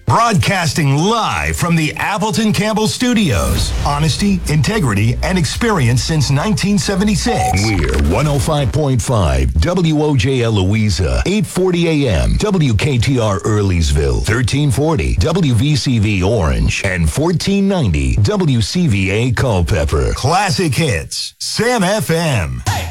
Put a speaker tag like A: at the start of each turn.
A: Broadcasting live from the Appleton Campbell Studios. Honesty, integrity, and experience since 1976. We're 105.5 WOJL Louisa, 840 AM, WKTR Earleysville, 1340 WVCV Orange, and 1490 WCVA Culpeper. Classic hits, Sam FM. Hey.